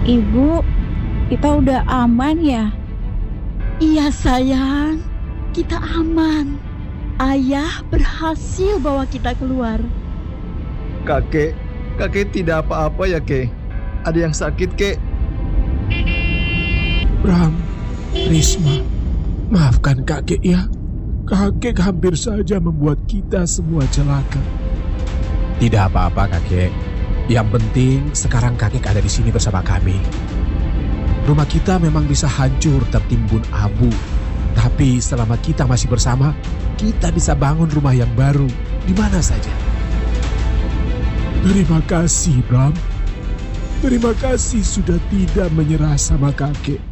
Ibu, kita udah aman ya? Iya sayang, kita aman. Ayah berhasil bawa kita keluar. Kakek, kakek tidak apa-apa ya, Kek? Ada yang sakit, Kek? Bram, Risma, maafkan kakek ya. Kakek hampir saja membuat kita semua celaka. Tidak apa-apa kakek. Yang penting sekarang kakek ada di sini bersama kami. Rumah kita memang bisa hancur tertimbun abu. Tapi selama kita masih bersama, kita bisa bangun rumah yang baru di mana saja. Terima kasih, Bram. Terima kasih sudah tidak menyerah sama kakek.